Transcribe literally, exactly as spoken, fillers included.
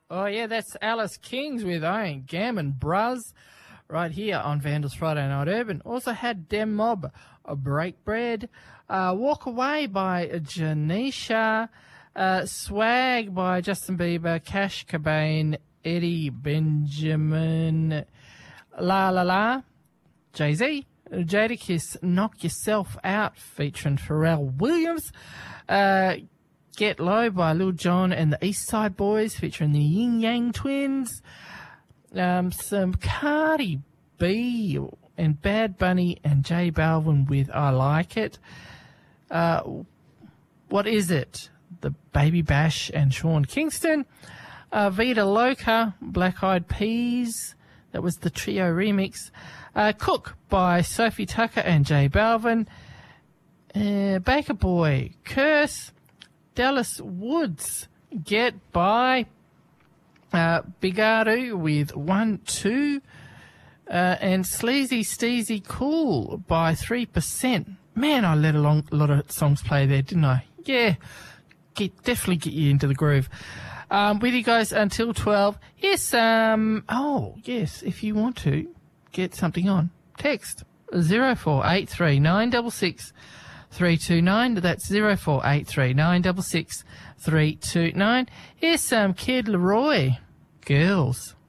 Oh, yeah, that's Alice Kings with I Ain't Gammon Bruz right here on Vandals Friday Night Urban. Also had Dem Mob, a Break Bread, uh, Walk Away by Janisha, uh, Swag by Justin Bieber, Cash Cobain, Eddie Benjamin, La La La, Jay-Z, Jadakiss, Knock Yourself Out featuring Pharrell Williams, uh, Get Low by Lil Jon and the East Side Boys featuring the Yin Yang Twins, um, some Cardi B and Bad Bunny and J Balvin with I Like It. Uh, what is it? The Baby Bash and Sean Kingston. Uh, Vida Loca, Black Eyed Peas. That was the trio remix. Uh, Cook by Sophie Tucker and J Balvin. Uh, Baker Boy, Curse. Dallas Woods, Get By. Uh, Bigadu with One Two. Uh, and Sleazy Steezy Cool by three percent. Man, I let a, long, a lot of songs play there, didn't I? Yeah, get, definitely get you into the groove. Um, with you guys until twelve. Yes, um, oh, yes, if you want to get something on, text zero four eight three nine six six three two nine. That's zero four eight three nine six six three two nine. Here's some Kid Laroi, Girls.